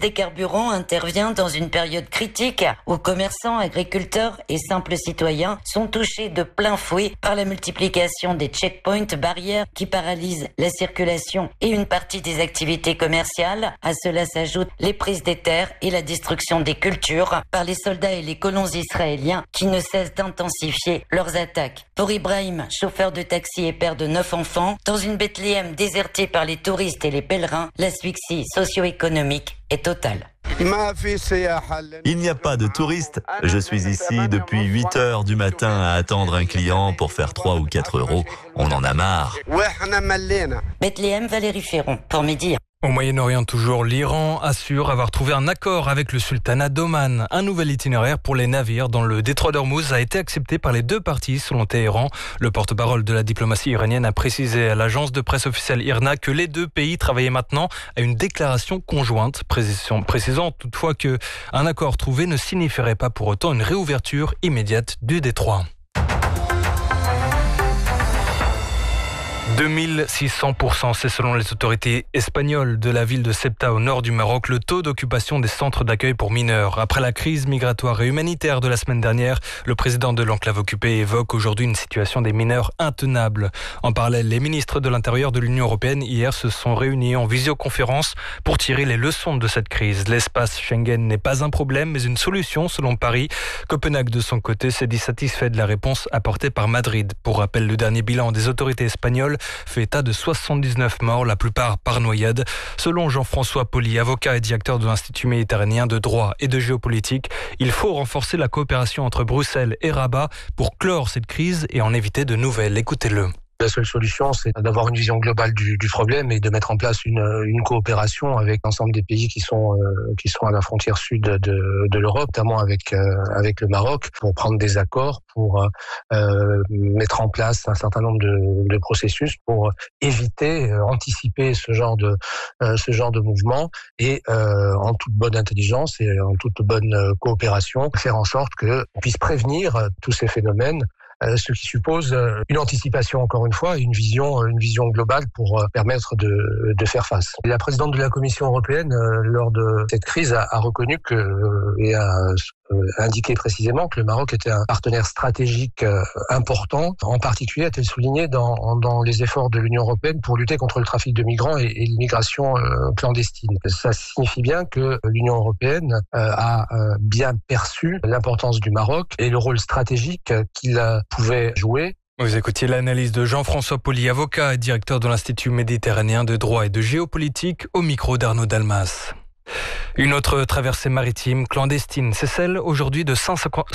des carburants intervient dans une période critique où commerçants, agriculteurs et simples citoyens sont touchés de plein fouet par la multiplication des checkpoints, barrières qui paralysent la circulation et une partie des activités commerciales. À cela s'ajoutent les prises des terres et la destruction des cultures par les soldats et les colons israéliens qui ne cessent d'intensifier leurs attaques. Pour Ibrahim, chauffeur de taxi et père de 9 enfants, dans une Bethléem désertée par les touristes et les pèlerins, l'asphyxie socio-économique est totale. Il n'y a pas de touristes. Je suis ici depuis 8 heures du matin à attendre un client pour faire 3 ou 4 euros. On en a marre. Bethléem, Valérie Ferron, pour Midi. Au Moyen-Orient toujours, l'Iran assure avoir trouvé un accord avec le sultanat d'Oman. Un nouvel itinéraire pour les navires dans le détroit d'Ormuz a été accepté par les deux parties selon Téhéran. Le porte-parole de la diplomatie iranienne a précisé à l'agence de presse officielle IRNA que les deux pays travaillaient maintenant à une déclaration conjointe, précisant toutefois qu'un accord trouvé ne signifierait pas pour autant une réouverture immédiate du détroit. 2600%, c'est selon les autorités espagnoles de la ville de Ceuta au nord du Maroc, le taux d'occupation des centres d'accueil pour mineurs. Après la crise migratoire et humanitaire de la semaine dernière, le président de l'enclave occupée évoque aujourd'hui une situation des mineurs intenable. En parallèle, les ministres de l'Intérieur de l'Union européenne hier se sont réunis en visioconférence pour tirer les leçons de cette crise. L'espace Schengen n'est pas un problème, mais une solution selon Paris. Copenhague, de son côté, s'est dit satisfait de la réponse apportée par Madrid. Pour rappel, le dernier bilan des autorités espagnoles fait état de 79 morts, la plupart par noyade. Selon Jean-François Poli, avocat et directeur de l'Institut méditerranéen de droit et de géopolitique, il faut renforcer la coopération entre Bruxelles et Rabat pour clore cette crise et en éviter de nouvelles. Écoutez-le. La seule solution, c'est d'avoir une vision globale du problème et de mettre en place une coopération avec l'ensemble des pays qui sont à la frontière sud de l'Europe, notamment avec le Maroc, pour prendre des accords, pour mettre en place un certain nombre de processus pour éviter, anticiper ce genre de mouvement et en toute bonne intelligence et en toute bonne coopération, faire en sorte qu'on puisse prévenir tous ces phénomènes. Ce qui suppose une anticipation, encore une fois, une vision globale pour permettre de faire face. La présidente de la Commission européenne, lors de cette crise, a reconnu et a indiqué précisément que le Maroc était un partenaire stratégique important. En particulier, a-t-elle souligné dans les efforts de l'Union européenne pour lutter contre le trafic de migrants et l'immigration clandestine. Ça signifie bien que l'Union européenne a bien perçu l'importance du Maroc et le rôle stratégique qu'il pouvait jouer. Vous écoutiez l'analyse de Jean-François Poli, avocat et directeur de l'Institut méditerranéen de droit et de géopolitique, au micro d'Arnaud Dalmas. Une autre traversée maritime clandestine, c'est celle aujourd'hui de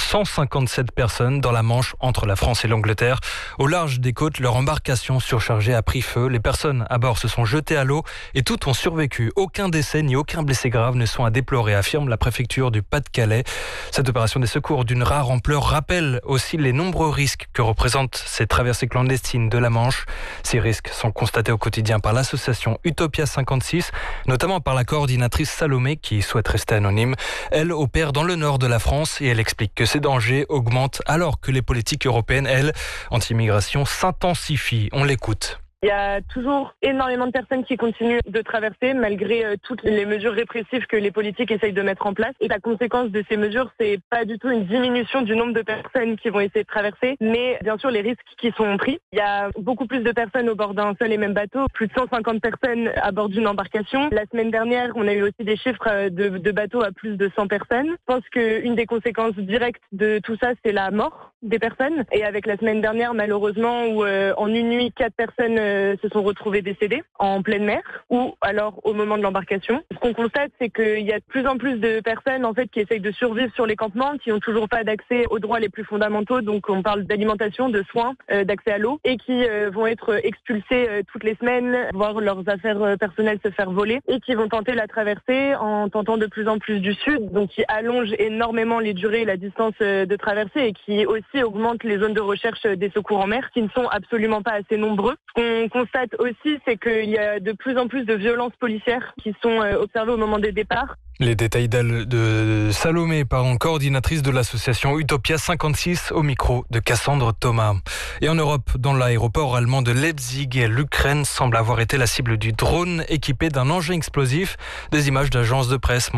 157 personnes dans la Manche entre la France et l'Angleterre. Au large des côtes, leur embarcation surchargée a pris feu. Les personnes à bord se sont jetées à l'eau et toutes ont survécu. Aucun décès ni aucun blessé grave ne sont à déplorer, affirme la préfecture du Pas-de-Calais. Cette opération des secours d'une rare ampleur rappelle aussi les nombreux risques que représentent ces traversées clandestines de la Manche. Ces risques sont constatés au quotidien par l'association Utopia 56, notamment par la coordinatrice Salomé, qui souhaite rester anonyme. Elle opère dans le nord de la France et elle explique que ces dangers augmentent alors que les politiques européennes, elles, anti-immigration, s'intensifient. On l'écoute. Il y a toujours énormément de personnes qui continuent de traverser malgré toutes les mesures répressives que les politiques essayent de mettre en place. Et la conséquence de ces mesures, c'est pas du tout une diminution du nombre de personnes qui vont essayer de traverser, mais bien sûr les risques qui sont pris. Il y a beaucoup plus de personnes au bord d'un seul et même bateau, plus de 150 personnes à bord d'une embarcation. La semaine dernière, on a eu aussi des chiffres de bateaux à plus de 100 personnes. Je pense qu'une des conséquences directes de tout ça, c'est la mort des personnes. Et avec la semaine dernière, malheureusement, où en une nuit, 4 personnes se sont retrouvés décédés en pleine mer ou alors au moment de l'embarcation. Ce qu'on constate, c'est qu'il y a de plus en plus de personnes en fait qui essayent de survivre sur les campements, qui n'ont toujours pas d'accès aux droits les plus fondamentaux. Donc on parle d'alimentation, de soins, d'accès à l'eau et qui vont être expulsés toutes les semaines, voir leurs affaires personnelles se faire voler et qui vont tenter la traversée en tentant de plus en plus du sud, donc qui allonge énormément les durées et la distance de traversée et qui aussi augmente les zones de recherche des secours en mer qui ne sont absolument pas assez nombreux. Ce qu'on constate aussi, c'est qu'il y a de plus en plus de violences policières qui sont observées au moment des départs. Les détails de Salomé, coordinatrice de l'association Utopia 56, au micro de Cassandre Thomas. Et en Europe, dans l'aéroport allemand de Leipzig, l'Ukraine semble avoir été la cible du drone équipé d'un engin explosif. Des images d'agences de presse